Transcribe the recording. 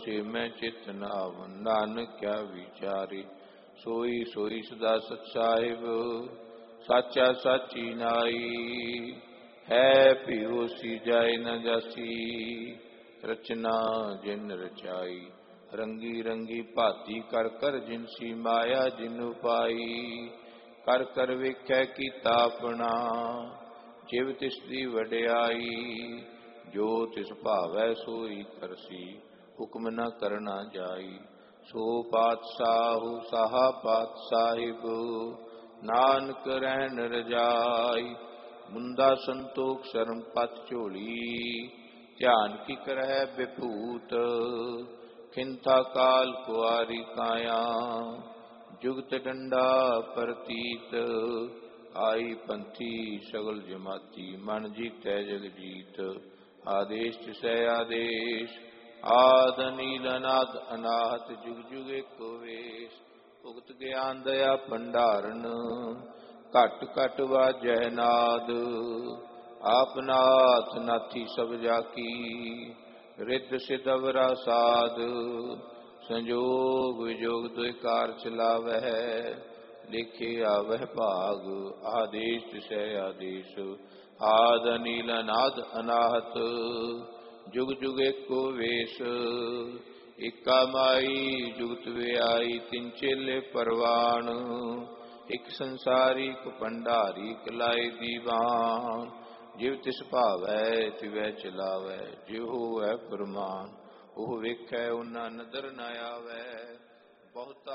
से मैं चित नाव नानक क्या विचारे। सोई सोई सदा सत साहिब साचा साची नाई। है पियोसी जाए न जासी रचना जिन रचाई। रंगी रंगी भाती कर कर जिनसी माया जिन पाई। कर कर वेख्या कीता अपना जिव तिसदी वड्याई। जो तिस भावै सोई करसी हुक्म न करना जाई। सो पातशाह साहा पात साहिब नानक रहन रजाई। मुंदा संतोख शर्म पत झोली ध्यान की करह विभूत। खिंथा काल कुआरी काया जुगत डंडा परतीत। आई पंथी सगल जमाती मन जीतै जग जीत। आदेश तिसै आदेश आद अनील अनाद अनाहत जुग जुग एको वेश। भुगत ज्ञान दया भंडारण घट घट वाजै नाद। आपनाथ नाथी सब जाकी रिद्ध सिद्ध अवरा साध। संजोग विजोग दुई कार चलावह लिखे आवह भाग। आदेश तिसै आदेश आद अनील अनाद अनाहत जुग जुग एको वेश। एका माई जुगत व्याई तिन चेले परवान। एक संसारी एक भंडारी कलाई दीवान। जिव तिस भावै तिवै चलावै जिव होवै प्रमाण। ओह वेखै उन्ना नदर न आवै बहुता